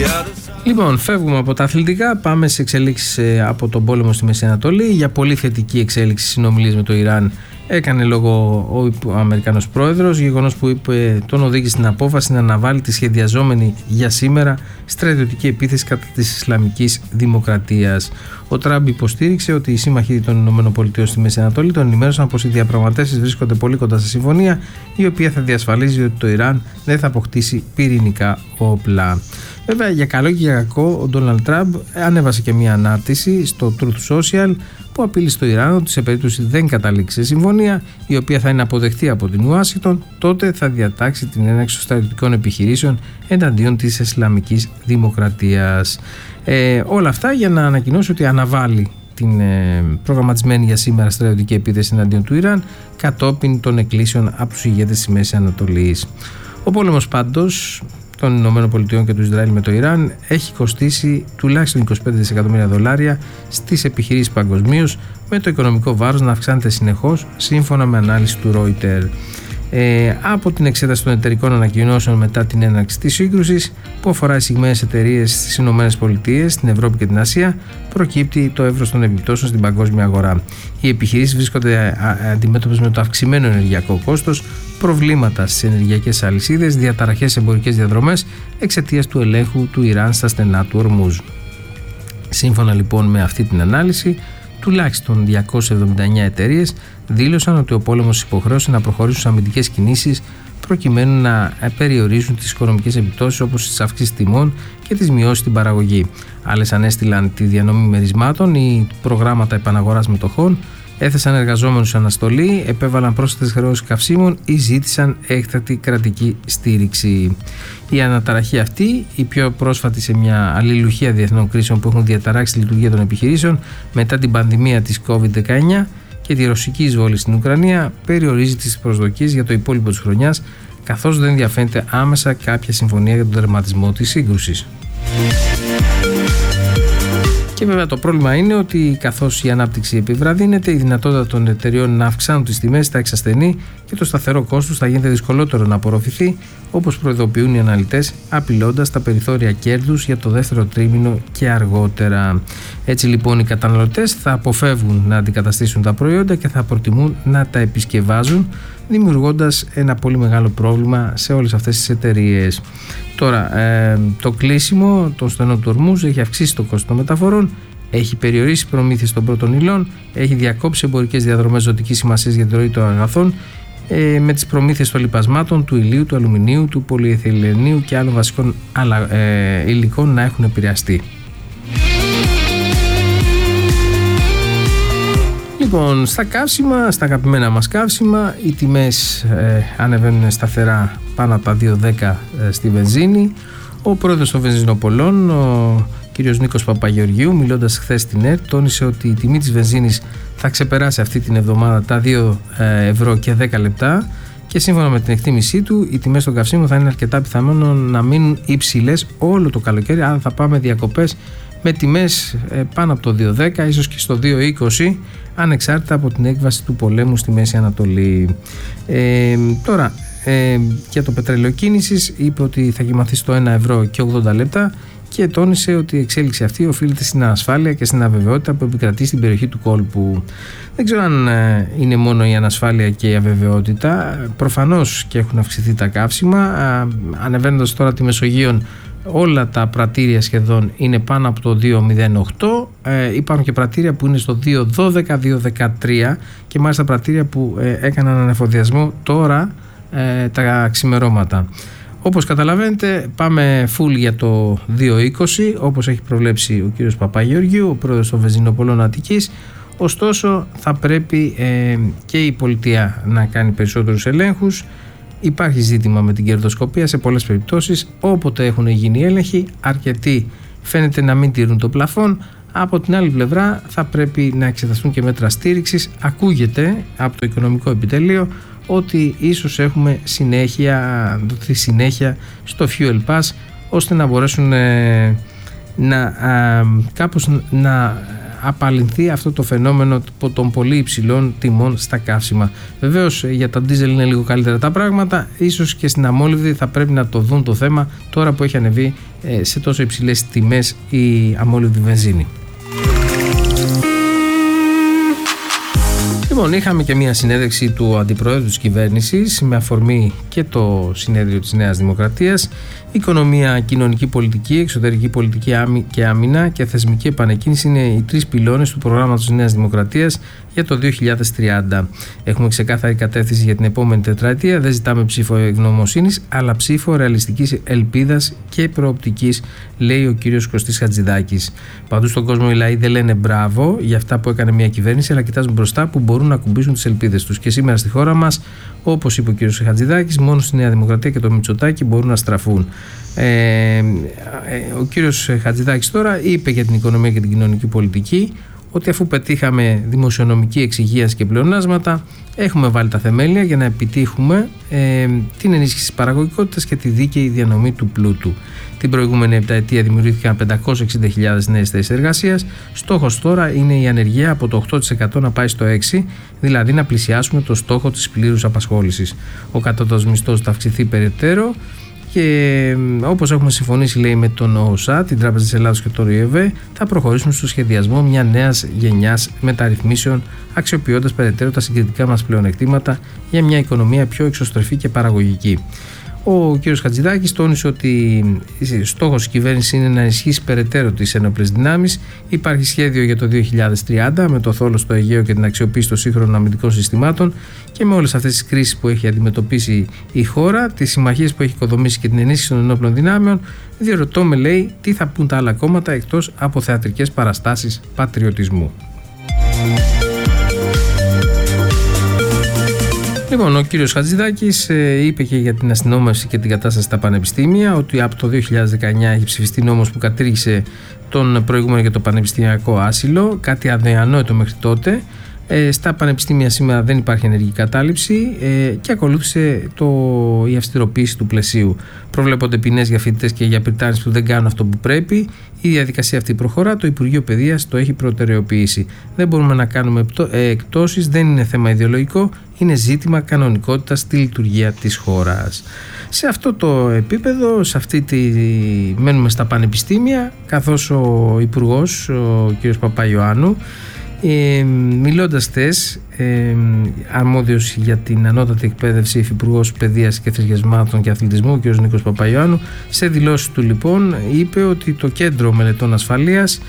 Λοιπόν, φεύγουμε από τα αθλητικά, πάμε σε εξέλιξεις από τον πόλεμο στη Μέση Ανατολή. Για πολύ θετική εξέλιξη συνομιλίες με το Ιράν έκανε λόγο ο Αμερικανός πρόεδρος, γεγονός που τον οδήγησε στην απόφαση να αναβάλει τη σχεδιαζόμενη για σήμερα στρατιωτική επίθεση κατά της Ισλαμικής Δημοκρατίας. Ο Τραμπ υποστήριξε ότι οι σύμμαχοι των ΗΠΑ στη Μέση Ανατολή τον ενημέρωσαν πως οι διαπραγματεύσεις βρίσκονται πολύ κοντά στη συμφωνία, η οποία θα διασφαλίζει ότι το Ιράν δεν θα αποκτήσει πυρηνικά όπλα. Βέβαια, για καλό και για κακό, ο Ντόναλντ Τραμπ ανέβασε και μια ανάρτηση στο Truth Social που απείλει στο Ιράν ότι σε περίπτωση δεν καταλήξει σε συμφωνία, η οποία θα είναι αποδεκτή από την Ουάσιγκτον, τότε θα διατάξει την έναρξη των στρατιωτικών επιχειρήσεων εναντίον της Ισλαμικής Δημοκρατίας. Όλα αυτά για να ανακοινώσει ότι αναβάλει την προγραμματισμένη για σήμερα στρατιωτική επίθεση εναντίον του Ιράν κατόπιν των εκκλήσεων από τους ηγέτες της Μέσης Ανατολής. Ο πόλεμος πάντως των ΗΠΑ και του Ισραήλ με το Ιράν έχει κοστίσει τουλάχιστον $25 δισεκατομμύρια στις επιχειρήσεις παγκοσμίως, με το οικονομικό βάρος να αυξάνεται συνεχώς, σύμφωνα με ανάλυση του Reuters. Από την εξέταση των εταιρικών ανακοινώσεων μετά την έναρξη της σύγκρουσης, που αφορά εισηγμένες εταιρείες στις ΗΠΑ, στην Ευρώπη και την Ασία, προκύπτει το εύρος των επιπτώσεων στην παγκόσμια αγορά. Οι επιχειρήσεις βρίσκονται αντιμέτωπες με το αυξημένο ενεργειακό κόστος, προβλήματα στις ενεργειακές αλυσίδες, διαταραχές σε εμπορικές διαδρομές εξαιτίας του ελέγχου του Ιράν στα στενά του Ορμούζ. Σύμφωνα λοιπόν με αυτή την ανάλυση, τουλάχιστον 279 εταιρείες δήλωσαν ότι ο πόλεμος υποχρέωσε να προχωρήσουν σε αμυντικές κινήσεις προκειμένου να περιορίσουν τις οικονομικές επιπτώσεις, όπως τις αυξήσεις τιμών και τις μειώσεις στην παραγωγή. Άλλες ανέστηλαν τη διανομή μερισμάτων ή προγράμματα επαναγοράς μετοχών, έθεσαν εργαζόμενους σε αναστολή, επέβαλαν πρόσθετες χρεώσεις καυσίμων ή ζήτησαν έκτακτη κρατική στήριξη. Η αναταραχή αυτή, η πιο πρόσφατη σε μια αλληλουχία διεθνών κρίσεων που έχουν διαταράξει τη λειτουργία των επιχειρήσεων μετά την πανδημία της COVID-19 και τη ρωσική εισβολή στην Ουκρανία, περιορίζει τις προσδοκίες για το υπόλοιπο της χρονιάς, καθώς δεν διαφαίνεται άμεσα κάποια συμφωνία για τον τερματισμό της σύγκρουσης. Και βέβαια το πρόβλημα είναι ότι καθώς η ανάπτυξη επιβραδύνεται, η δυνατότητα των εταιριών να αυξάνουν τις τιμές θα εξασθενεί και το σταθερό κόστος θα γίνεται δυσκολότερο να απορροφηθεί, όπως προειδοποιούν οι αναλυτές, απειλώντας τα περιθώρια κέρδους για το δεύτερο τρίμηνο και αργότερα. Έτσι λοιπόν οι καταναλωτές θα αποφεύγουν να αντικαταστήσουν τα προϊόντα και θα προτιμούν να τα επισκευάζουν, δημιουργώντας ένα πολύ μεγάλο πρόβλημα σε όλες αυτές τις εταιρείες. Τώρα, το κλείσιμο των στενών του Ορμούζ έχει αυξήσει το κόστος των μεταφορών, έχει περιορίσει προμήθειες των πρώτων υλών, έχει διακόψει εμπορικές διαδρομές ζωτικής σημασίας για την ροή των αγαθών, με τις προμήθειες των λιπασμάτων, του ηλίου, του αλουμινίου, του πολυεθυλενίου και άλλων βασικών υλικών να έχουν επηρεαστεί. Λοιπόν, στα καύσιμα, στα αγαπημένα μας καύσιμα, οι τιμές ανεβαίνουν σταθερά πάνω από τα 2,10 στη βενζίνη. Ο πρόεδρος των βενζινοπολών, ο κ. Νίκος Παπαγεωργίου, μιλώντας χθες στην ΕΡΤ, τόνισε ότι η τιμή της βενζίνης θα ξεπεράσει αυτή την εβδομάδα τα 2 ευρώ και 10 λεπτά και σύμφωνα με την εκτίμησή του, οι τιμές των καυσίμων θα είναι αρκετά πιθανό να μείνουν υψηλές όλο το καλοκαίρι, αν θα πάμε διακοπές με τιμές πάνω από το 2,10, ίσως και στο 2,20, ανεξάρτητα από την έκβαση του πολέμου στη Μέση Ανατολή. Τώρα, για το πετρέλαιο κίνησης, είπε ότι θα κοιμαθεί στο 1 ευρώ και 80 λεπτά και τόνισε ότι η εξέλιξη αυτή οφείλεται στην ανασφάλεια και στην αβεβαιότητα που επικρατεί στην περιοχή του κόλπου. Δεν ξέρω αν είναι μόνο η ανασφάλεια και η αβεβαιότητα. Προφανώς και έχουν αυξηθεί τα καύσιμα. Ανεβαίνοντας τώρα τη Μεσογείον, όλα τα πρατήρια σχεδόν είναι πάνω από το 2,08. Υπάρχουν και πρατήρια που είναι στο 2,12, 2,13 και μάλιστα πρατήρια που έκαναν ανεφοδιασμό τώρα τα ξημερώματα. Όπως καταλαβαίνετε, πάμε full για το 2,20, όπως έχει προβλέψει ο κύριος Παπαγεωργίου, ο πρόεδρος των βενζινοπολών Αττικής. Ωστόσο, θα πρέπει και η πολιτεία να κάνει περισσότερους ελέγχους. Υπάρχει ζήτημα με την κερδοσκοπία σε πολλές περιπτώσεις. Όποτε έχουν γίνει έλεγχοι, αρκετοί φαίνεται να μην τηρούν το πλαφόν. Από την άλλη πλευρά, θα πρέπει να εξεταστούν και μέτρα στήριξης. Ακούγεται από το Οικονομικό Επιτελείο ότι ίσως έχουμε συνέχεια στο Fuel Pass, ώστε να μπορέσουν κάπως να απαλληλθεί αυτό το φαινόμενο των πολύ υψηλών τιμών στα καύσιμα. Βεβαίως για τα ντίζελ είναι λίγο καλύτερα τα πράγματα, ίσως και στην αμόλυβδη θα πρέπει να το δουν το θέμα τώρα που έχει ανεβεί σε τόσο υψηλές τιμές η αμόλυβδη βενζίνη. Λοιπόν, είχαμε και μια συνέντευξη του Αντιπροέδρου της κυβέρνησης με αφορμή και το συνέδριο της Νέας Δημοκρατίας. Οικονομία, κοινωνική πολιτική, εξωτερική πολιτική και άμυνα και θεσμική επανεκκίνηση είναι οι τρεις πυλώνες του προγράμματος της Νέας Δημοκρατίας για το 2030. Έχουμε ξεκάθαρη κατεύθυνση για την επόμενη τετραετία. Δεν ζητάμε ψήφο ευγνωμοσύνης, αλλά ψήφο ρεαλιστικής ελπίδας και προοπτικής, λέει ο κύριος Κωστής Χατζηδάκης. Παντού στον κόσμο οι λαοί δεν λένε μπράβο για αυτά που έκανε μια κυβέρνηση, αλλά κοιτάζουν μπροστά που μπορούν να ακουμπήσουν τις ελπίδες τους. Και σήμερα στη χώρα μας, όπως είπε ο κύριος Χατζηδάκης, μόνο στη Νέα Δημοκρατία και το Μητσοτάκη μπορούν να στραφούν. Ο κύριος Χατζηδάκης τώρα είπε για την οικονομία και την κοινωνική πολιτική ότι αφού πετύχαμε δημοσιονομική εξυγίαση και πλεονάσματα, έχουμε βάλει τα θεμέλια για να επιτύχουμε την ενίσχυση της παραγωγικότητας και τη δίκαιη διανομή του πλούτου. Την προηγούμενη επταετία δημιουργήθηκαν 560.000 νέες θέσεις εργασίας. Στόχος τώρα είναι η ανεργία από το 8% να πάει στο 6%, δηλαδή να πλησιάσουμε το στόχο της πλήρους απασχόλησης. Ο κατώτατος μισθός θα αυξηθεί περαιτέρω. Και όπως έχουμε συμφωνήσει, λέει, με τον ΟΣΑ, την Τράπεζα της Ελλάδος και το ΡΙΕΒΕ, θα προχωρήσουμε στο σχεδιασμό μια νέας γενιάς μεταρρυθμίσεων, αξιοποιώντας περαιτέρω τα συγκριτικά μας πλεονεκτήματα για μια οικονομία πιο εξωστρεφή και παραγωγική. Ο κ. Χατζηδάκης τόνισε ότι στόχος της κυβέρνησης είναι να ενισχύσει περαιτέρω τις ένοπλες δυνάμεις. Υπάρχει σχέδιο για το 2030 με το θόλο στο Αιγαίο και την αξιοποίηση των σύγχρονων αμυντικών συστημάτων, και με όλες αυτές τις κρίσεις που έχει αντιμετωπίσει η χώρα, τις συμμαχίες που έχει οικοδομήσει και την ενίσχυση των ενόπλων δυνάμεων, διερωτώ με, λέει, τι θα πούν τα άλλα κόμματα εκτός από θεατρικές παραστάσεις πατριωτισμού. Λοιπόν, ο κύριος Χατζηδάκης είπε και για την αστυνόμευση και την κατάσταση στα πανεπιστήμια, ότι από το 2019 έχει ψηφιστεί νόμος που κατήργησε τον προηγούμενο για το πανεπιστημιακό άσυλο, κάτι αδιανόητο μέχρι τότε. Στα πανεπιστήμια σήμερα δεν υπάρχει ενεργή κατάληψη και ακολούθησε η αυστηροποίηση του πλαισίου. Προβλέπονται ποινές για φοιτητές και για πριτάνες που δεν κάνουν αυτό που πρέπει. Η διαδικασία αυτή προχωρά, το Υπουργείο Παιδείας το έχει προτεραιοποιήσει. Δεν μπορούμε να κάνουμε εκπτώσεις, δεν είναι θέμα ιδεολογικό, είναι ζήτημα κανονικότητας στη λειτουργία της χώρας. Σε αυτό το επίπεδο, μένουμε στα πανεπιστήμια, καθώς ο Υπουργός, ο κ. Παπαϊωάννου, μιλώντας χθες, αρμόδιος για την ανώτατη εκπαίδευση, υφυπουργός παιδείας και θρησκευμάτων και αθλητισμού, ο κ. Νίκος Παπαϊωάννου, σε δηλώσεις του λοιπόν είπε ότι το Κέντρο Μελετών Ασφαλείας,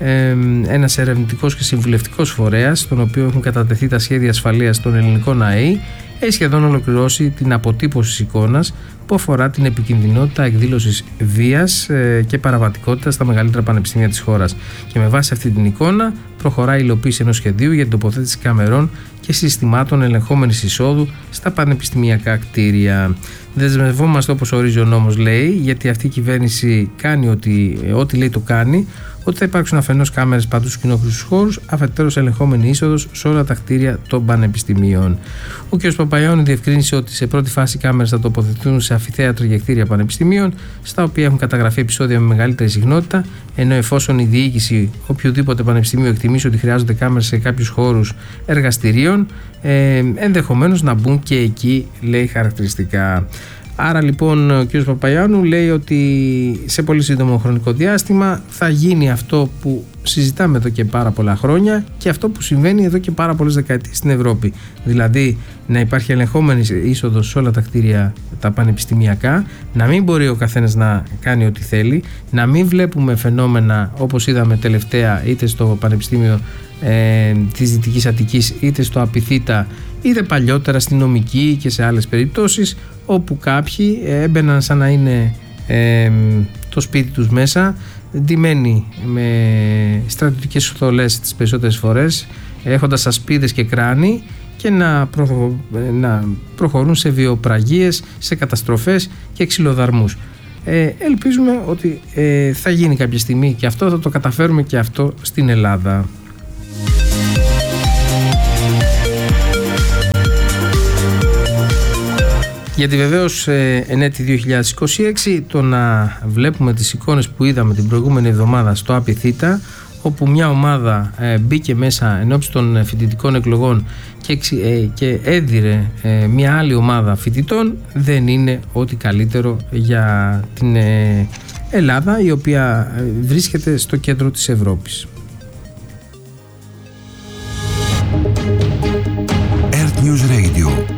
ένας ερευνητικός και συμβουλευτικός φορέας, στον οποίο έχουν κατατεθεί τα σχέδια ασφαλείας των ελληνικών ΑΕΗ, έχει σχεδόν ολοκληρώσει την αποτύπωση της εικόνας που αφορά την επικινδυνότητα εκδήλωσης βίας και παραβατικότητα στα μεγαλύτερα πανεπιστήμια της χώρας. Και με βάση αυτή την εικόνα προχωράει η υλοποίηση ενός σχεδίου για την τοποθέτηση καμερών και συστημάτων ελεγχόμενης εισόδου στα πανεπιστημιακά κτίρια. Δεσμευόμαστε, όπως ορίζει ο νόμος, λέει, γιατί αυτή η κυβέρνηση κάνει ό,τι λέει το κάνει, ότι θα υπάρξουν αφενός κάμερες παντού στους κοινόχρηστους χώρους, αφετέρους ελεγχόμενη είσοδος σε όλα τα κτίρια των πανεπιστημίων. Ο κ. Παπαϊωάννου διευκρίνησε ότι σε πρώτη φάση οι κάμερες θα τοποθετηθούν σε αμφιθέατρα και κτίρια πανεπιστημίων, στα οποία έχουν καταγραφεί επεισόδια με μεγαλύτερη συχνότητα, ενώ εφόσον η διοίκηση οποιοδήποτε πανεπιστημίου εκτιμήσει ότι χρειάζονται κάμερες σε κάποιους χώρους εργαστηρίων, ενδεχομένως να μπουν και εκεί, λέει, χαρακτηριστικά. Άρα λοιπόν ο κ. Παπαϊωάννου λέει ότι σε πολύ σύντομο χρονικό διάστημα θα γίνει αυτό που συζητάμε εδώ και πάρα πολλά χρόνια και αυτό που συμβαίνει εδώ και πάρα πολλές δεκαετίες στην Ευρώπη. Δηλαδή να υπάρχει ελεγχόμενη είσοδος σε όλα τα κτίρια τα πανεπιστημιακά, να μην μπορεί ο καθένας να κάνει ό,τι θέλει, να μην βλέπουμε φαινόμενα όπως είδαμε τελευταία είτε στο Πανεπιστήμιο της Δυτικής Αττικής είτε στο Απιθύτα είτε παλιότερα στη Νομική και σε άλλες περιπτώσεις, όπου κάποιοι έμπαιναν σαν να είναι το σπίτι τους μέσα, ντυμένοι με στρατιωτικές στολές τις περισσότερες φορές, έχοντας ασπίδες και κράνη, και να προχωρούν σε βιοπραγίες, σε καταστροφές και ξυλοδαρμούς. Ελπίζουμε ότι θα γίνει κάποια στιγμή και αυτό, θα το καταφέρουμε και αυτό στην Ελλάδα. Γιατί βεβαίως εν έτη 2026 το να βλέπουμε τις εικόνες που είδαμε την προηγούμενη εβδομάδα στο Απιθύτα, όπου μια ομάδα μπήκε μέσα ενώπιση των φοιτητικών εκλογών και έδιρε μια άλλη ομάδα φοιτητών, δεν είναι ό,τι καλύτερο για την Ελλάδα, η οποία βρίσκεται στο κέντρο της Ευρώπης. Earth News Radio.